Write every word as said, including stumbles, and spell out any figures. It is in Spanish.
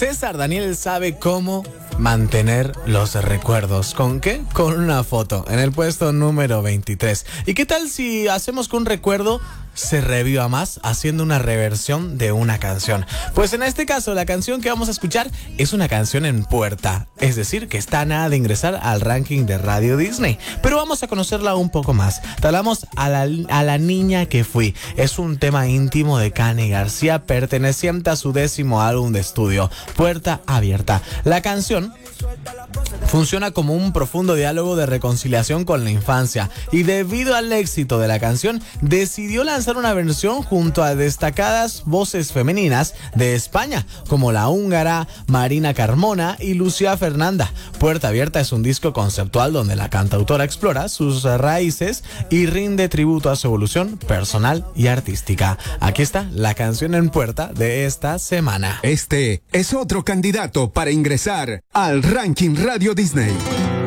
César Daniel sabe cómo mantener los recuerdos. ¿Con qué? Con una foto en el puesto número veintitrés. ¿Y qué tal si hacemos que un recuerdo se reviva más haciendo una reversión de una canción? Pues en este caso la canción que vamos a escuchar es una canción en puerta, es decir, que está a nada de ingresar al ranking de Radio Disney, pero vamos a conocerla un poco más. Te hablamos a la, a la niña que fui. Es un tema íntimo de Cani García perteneciente a su décimo álbum de estudio, Puerta Abierta. La canción funciona como un profundo diálogo de reconciliación con la infancia y debido al éxito de la canción decidió lanzar una versión junto a destacadas voces femeninas de España como la húngara Marina Carmona y Lucía Fernanda. Puerta Abierta es un disco conceptual donde la cantautora explora sus raíces y rinde tributo a su evolución personal y artística. Aquí está la canción en puerta de esta semana. Este es otro candidato para ingresar al ranking Radio Disney.